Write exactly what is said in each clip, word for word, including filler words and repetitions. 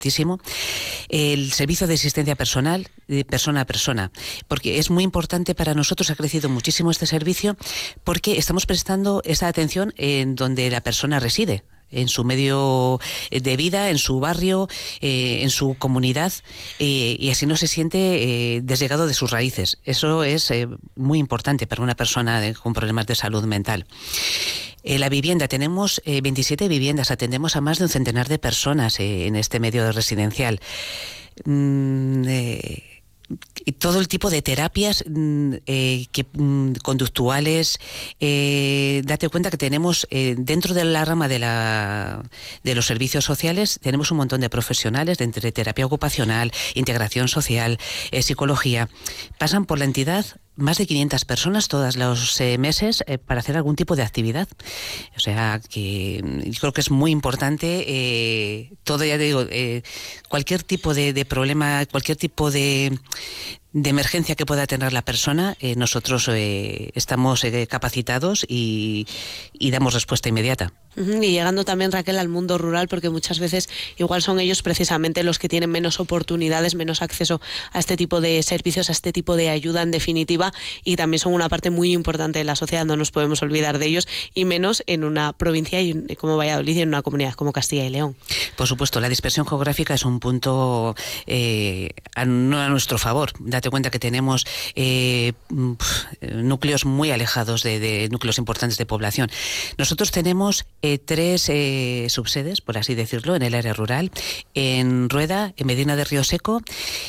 el servicio de asistencia personal de persona a persona, porque es muy importante para nosotros. Ha crecido muchísimo este servicio porque estamos prestando esa atención en donde la persona reside, en su medio de vida, en su barrio, eh, en su comunidad, eh, y así no se siente eh, desligado de sus raíces. Eso es eh, muy importante para una persona de, con problemas de salud mental. Eh, la vivienda, tenemos eh, veintisiete viviendas, atendemos a más de un centenar de personas eh, en este medio residencial. Mm, eh, y todo el tipo de terapias eh, que, conductuales. Eh, date cuenta que tenemos eh, dentro de la rama de, la, de los servicios sociales, tenemos un montón de profesionales de entre terapia ocupacional, integración social, eh, psicología. Pasan por la entidad más de quinientas personas todos los eh, meses eh, para hacer algún tipo de actividad. O sea, que yo creo que es muy importante eh, todo, ya digo, eh, cualquier tipo de, de problema, cualquier tipo de, de emergencia que pueda tener la persona, eh, nosotros eh, estamos eh, capacitados y, y damos respuesta inmediata. Uh-huh. Y llegando también, Raquel, al mundo rural, porque muchas veces igual son ellos precisamente los que tienen menos oportunidades, menos acceso a este tipo de servicios, a este tipo de ayuda en definitiva, y también son una parte muy importante de la sociedad, no nos podemos olvidar de ellos, y menos en una provincia como Valladolid y en una comunidad como Castilla y León. Por supuesto, la dispersión geográfica es un punto eh, a, no a nuestro favor. Date cuenta que tenemos eh, núcleos muy alejados de, de núcleos importantes de población. Nosotros tenemos Eh, tres eh, subsedes, por así decirlo, en el área rural, en Rueda, en Medina de Río Seco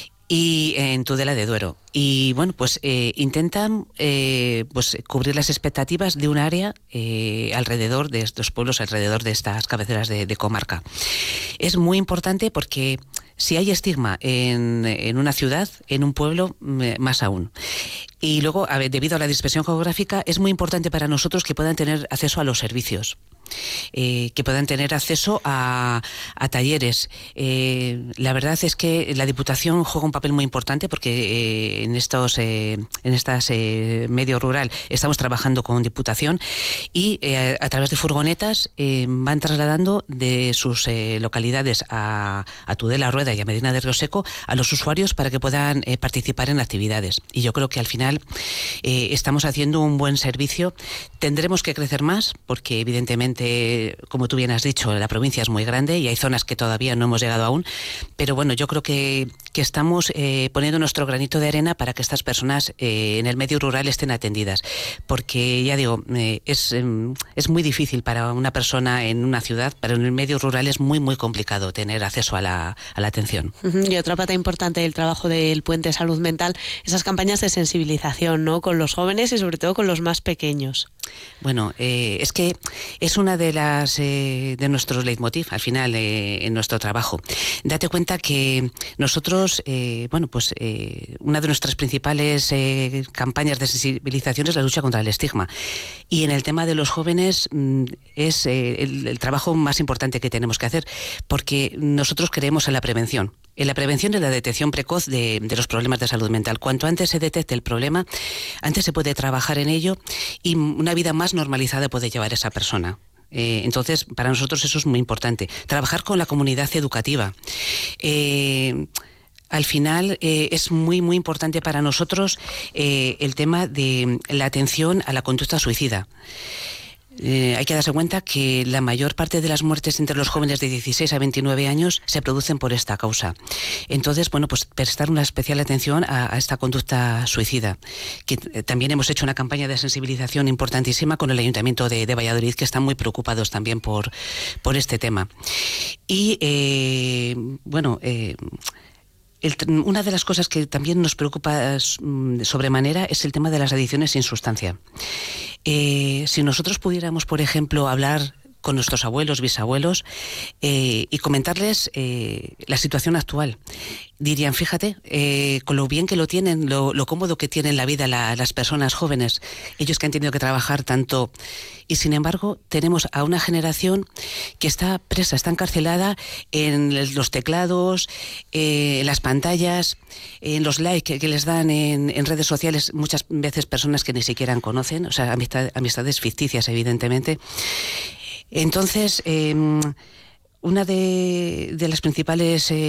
y en Tudela de Duero. Y bueno, pues eh, intentan eh, pues cubrir las expectativas de un área eh, alrededor de estos pueblos, alrededor de estas cabeceras de, de comarca. Es muy importante porque si hay estigma en, en una ciudad, en un pueblo, más aún. Y luego, a ver, debido a la dispersión geográfica, es muy importante para nosotros que puedan tener acceso a los servicios. Eh, que puedan tener acceso a, a talleres. Eh, la verdad es que la Diputación juega un papel muy importante porque eh, en estos eh, en estas eh, medio rural estamos trabajando con Diputación y eh, a través de furgonetas eh, van trasladando de sus eh, localidades a, a Tudela, Rueda y a Medina de Río Seco a los usuarios para que puedan eh, participar en actividades. Y yo creo que al final eh, estamos haciendo un buen servicio. Tendremos que crecer más porque evidentemente, como tú bien has dicho, la provincia es muy grande y hay zonas que todavía no hemos llegado aún, pero bueno, yo creo que, que estamos eh, poniendo nuestro granito de arena para que estas personas eh, en el medio rural estén atendidas, porque ya digo, eh, es, eh, es muy difícil para una persona en una ciudad, pero en el medio rural es muy muy complicado tener acceso a la, a la atención. Uh-huh. Y otra pata importante del trabajo del Puente Salud Mental, esas campañas de sensibilización, ¿no?, con los jóvenes y sobre todo con los más pequeños. Bueno, eh, es que es una de las eh, de nuestros leitmotiv al final eh, en nuestro trabajo. Date cuenta que nosotros, eh, bueno, pues eh, una de nuestras principales eh, campañas de sensibilización es la lucha contra el estigma. Y en el tema de los jóvenes mm, es eh, el, el trabajo más importante que tenemos que hacer, porque nosotros creemos en la prevención. En la prevención y la detección precoz de, de los problemas de salud mental. Cuanto antes se detecte el problema, antes se puede trabajar en ello y una vida más normalizada puede llevar esa persona. Eh, entonces, para nosotros eso es muy importante. Trabajar con la comunidad educativa. Eh, Al final eh, es muy muy importante para nosotros eh, el tema de la atención a la conducta suicida. Eh, hay que darse cuenta que la mayor parte de las muertes entre los jóvenes de dieciséis a veintinueve años se producen por esta causa. Entonces, bueno, pues prestar una especial atención a, a esta conducta suicida. Que eh, también hemos hecho una campaña de sensibilización importantísima con el Ayuntamiento de, de Valladolid, que están muy preocupados también por, por este tema. Y, eh, bueno... Eh, El, una de las cosas que también nos preocupa sobremanera es el tema de las adicciones sin sustancia. Eh, si nosotros pudiéramos, por ejemplo, hablar con nuestros abuelos, bisabuelos eh, y comentarles eh, la situación actual, dirían, fíjate, eh, con lo bien que lo tienen, lo, lo cómodo que tienen la vida la, las personas jóvenes, ellos que han tenido que trabajar tanto, y sin embargo tenemos a una generación que está presa, está encarcelada en los teclados, eh, en las pantallas, en los likes que, que les dan en, en redes sociales, muchas veces personas que ni siquiera conocen, o sea, amistad, amistades ficticias, evidentemente. Entonces, eh, una de, de las principales... Eh,